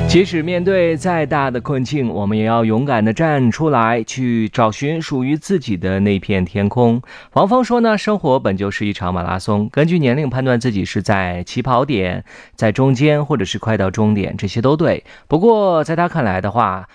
即使面对再大的困境，我们也要勇敢地站出来，去找寻属于自己的那片天空。王峰说呢，生活本就是一场马拉松，根据年龄判断自己是在起跑点、在中间或者是快到终点，这些都对。不过在他看来的话，